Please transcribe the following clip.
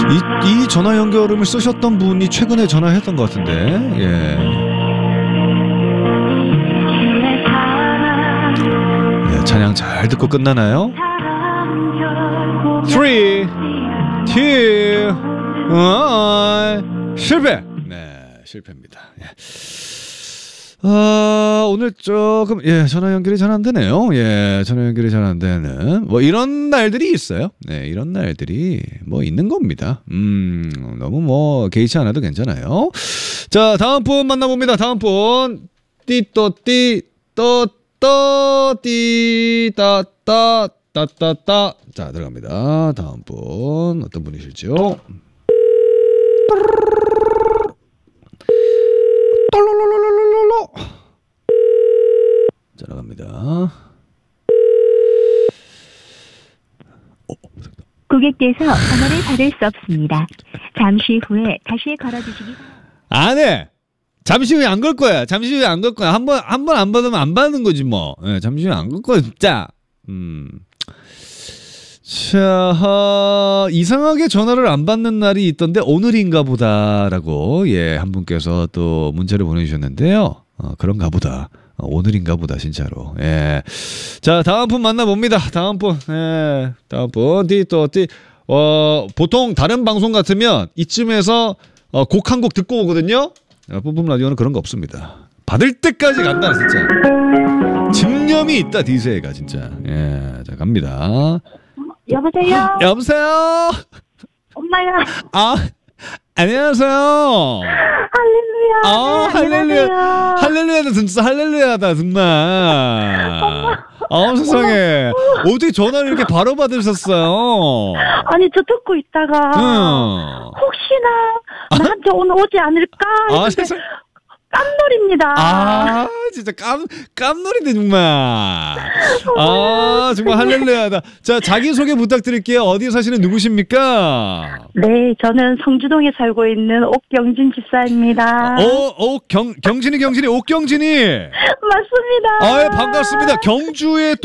이 전화 연결음을 쓰셨던 분이 최근에 전화했던 것 같은데. 예. 네, 찬양 잘 듣고 끝나나요? 3, 2, 1 실패. 네, 실패입니다. 예. 오늘 조금 전화 연결이 잘 안 되네요. 전화 연결이 잘 안 되는 뭐 이런 날들이 있어요. 네, 이런 날들이 뭐 있는 겁니다. 너무 뭐 개의치 않아도 괜찮아요. 자, 다음 분 만나봅니다. 다음 분 띠또띠또또띠따따따따따따. 자, 들어갑니다. 다음 분 어떤 분이실지요? 자, 나갑니다. 고객께서 전화를 받을 수 없습니다. 잠시 후에 다시 걸어주시기 바랍니다. 안 해. 잠시 후에 안 걸 거야. 잠시 후에 안 걸 거야. 한 번 안 받으면 안 받는 거지 뭐. 네, 잠시 후에 안 걸 거야 진짜. 자, 이상하게 전화를 안 받는 날이 있던데 오늘인가 보다라고 한 분께서 또 문자를 보내주셨는데요. 그런가 보다. 오늘인가 보다 진짜로. 예. 자, 다음 분 만나봅니다. 다음 분. 다음 분. 보통 다른 방송 같으면 이쯤에서 곡 한 곡 듣고 오거든요. 뿜뿜 라디오는 그런 거 없습니다. 받을 때까지 간다 진짜. 집념이 있다 디세이가 진짜. 예. 자, 갑니다. 여보세요? 여보세요? 엄마야. 안녕하세요. 할렐루야. 할렐루야. 할렐루야다 진짜 할렐루야다 정말. 세상에. 어떻게 전화를 이렇게 바로 받으셨어요? 아니, 저 듣고 있다가 혹시나 나한테 오늘 오지 않을까? 세상. 깜놀입니다. 진짜 깜놀이네 정말. 정말 할렐루야다. 자, 자기소개 부탁드릴게요. 어디에 사시는 누구십니까? 네, 저는 성주동에 살고 있는 옥경진 집사입니다. 경진이 옥경진이. 맞습니다. 반갑습니다. 경주에